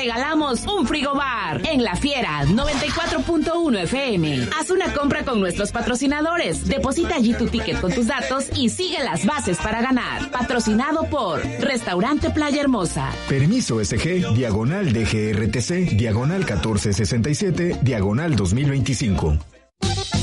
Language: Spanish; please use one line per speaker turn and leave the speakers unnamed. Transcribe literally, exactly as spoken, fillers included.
regalamos un frigobar en La Fiera noventa y cuatro punto uno F M. Haz una compra con nuestros patrocinadores. Deposita allí tu ticket con tus datos y sigue las bases para ganar. Patrocinado por Restaurante Playa Hermosa.
Permiso S G, diagonal D G R T C, diagonal catorce sesenta y siete, diagonal dos mil veinticinco.